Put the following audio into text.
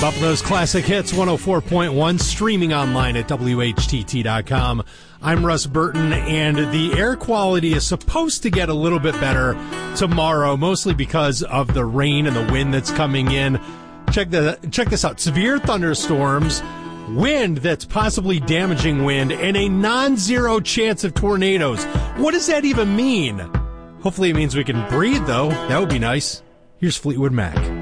Buffalo's Classic Hits 104.1, streaming online at WHTT.com. I'm Russ Burton, and the air quality is supposed to get a little bit better tomorrow, mostly because of the rain and the wind that's coming in. Check this out. Severe thunderstorms, wind that's possibly damaging wind, and a non-zero chance of tornadoes. What does that even mean? Hopefully it means we can breathe, though. That would be nice. Here's Fleetwood Mac.